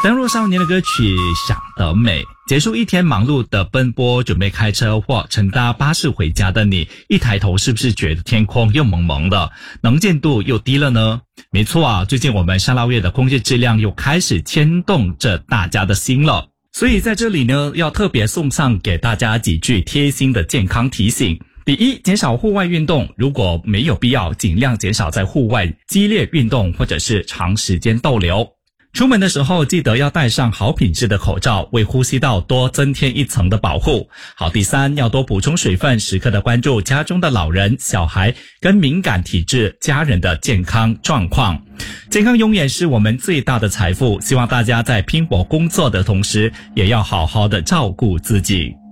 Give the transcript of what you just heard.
登入少年的歌曲想得美，结束一天忙碌的奔波，准备开车或乘搭巴士回家的你，一抬头是不是觉得天空又蒙蒙的，能见度又低了呢？没错啊，最近我们沙捞越的空气质量又开始牵动着大家的心了。所以在这里呢，要特别送上给大家几句贴心的健康提醒。第一，减少户外运动，如果没有必要，尽量减少在户外激烈运动或者是长时间逗留。出门的时候记得要戴上好品质的口罩，为呼吸道多增添一层的保护。好，第三，要多补充水分，时刻的关注家中的老人、小孩跟敏感体质家人的健康状况。健康永远是我们最大的财富，希望大家在拼搏工作的同时，也要好好的照顾自己。